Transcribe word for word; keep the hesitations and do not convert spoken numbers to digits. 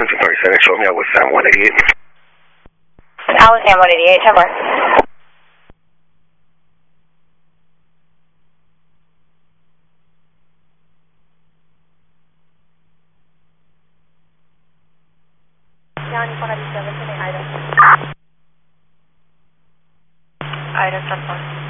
frequency thirty-seven, show me out with Sam one eighty-eight. Out with Sam one eighty-eight, ten more. County one ninety-seven, Item. Item ten four.